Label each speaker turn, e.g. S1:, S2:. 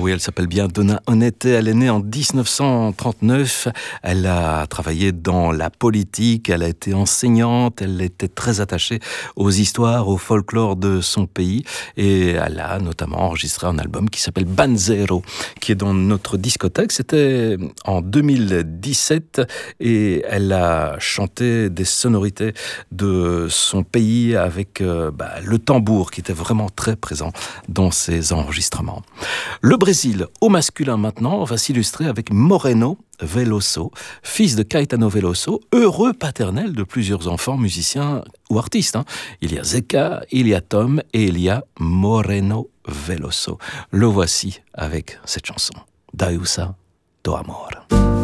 S1: Oui, elle s'appelle bien Donna Onete. Elle est née en 1939. Elle a travaillé dans la politique, elle a été enseignante, elle était très attachée aux histoires, au folklore de son pays. Et elle a notamment enregistré un album qui s'appelle Banzero, qui est dans notre discothèque. C'était en 2017 et elle a chanté des sonorités de son pays avec le tambour qui était vraiment très présent dans ses enregistrements. Le Brésil, au masculin maintenant, va s'illustrer avec Moreno Veloso, fils de Caetano Veloso, heureux paternel de plusieurs enfants musiciens ou artistes. Il y a Zeca, il y a Tom et il y a Moreno Veloso. Le voici avec cette chanson, Deusa do Amor.